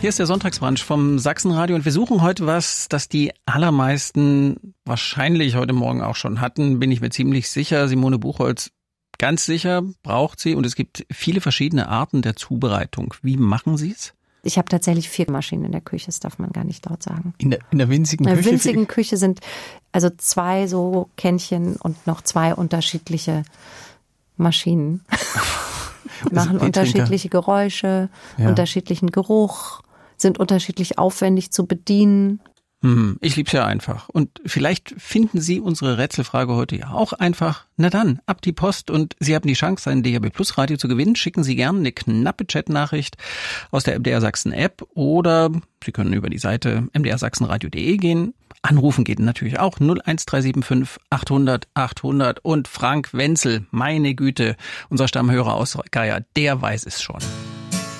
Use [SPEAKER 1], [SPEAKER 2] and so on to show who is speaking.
[SPEAKER 1] Hier ist der Sonntagsbrunch vom Sachsenradio und wir suchen heute was, das die allermeisten wahrscheinlich heute Morgen auch schon hatten, bin ich mir ziemlich sicher. Simone Buchholz, ganz sicher braucht sie und es gibt viele verschiedene Arten der Zubereitung. Wie machen Sie es?
[SPEAKER 2] Ich habe tatsächlich 4 Maschinen in der Küche, das darf man gar nicht laut sagen.
[SPEAKER 1] In der winzigen Küche?
[SPEAKER 2] In der winzigen Küche sind also 2 so Kännchen und noch 2 unterschiedliche Maschinen. Die machen unterschiedliche Geräusche, unterschiedlichen Geruch, sind unterschiedlich aufwendig zu bedienen.
[SPEAKER 1] Ich lieb's ja einfach. Und vielleicht finden Sie unsere Rätselfrage heute ja auch einfach. Na dann, ab die Post und Sie haben die Chance, ein DAB+ Radio zu gewinnen. Schicken Sie gerne eine knappe Chatnachricht aus der MDR Sachsen App oder Sie können über die Seite mdrsachsenradio.de gehen. Anrufen geht natürlich auch 01375 800 800 und Frank Wenzel, meine Güte, unser Stammhörer aus Geier, der weiß es schon.